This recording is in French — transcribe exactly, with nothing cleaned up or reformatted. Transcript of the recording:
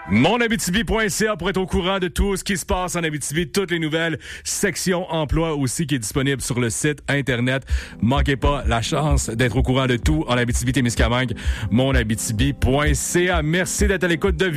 mon abitibi point c a pour être au courant de tout ce qui se passe en Abitibi, toutes les nouvelles sections emploi aussi qui est disponible sur le site internet. Manquez pas la chance d'être au courant de tout en Abitibi-Témiscamingue, mon abitibi point c a. Merci d'être à l'écoute de